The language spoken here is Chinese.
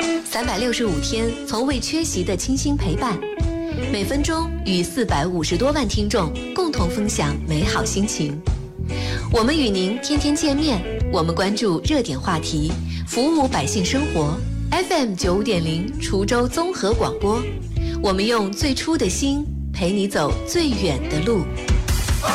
365天从未缺席的倾心陪伴，每分钟与450多万听众共同分享美好心情。我们与您天天见面，我们关注热点话题，服务百姓生活。FM95.0 滁州综合广播，我们用最初的心陪你走最远的路。